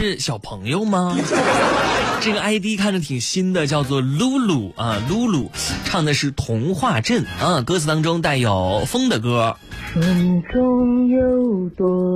是小朋友吗？这个 ID 看着挺新的，叫做露露啊，露露唱的是童话镇啊，歌词当中带有风的歌。 风中有朵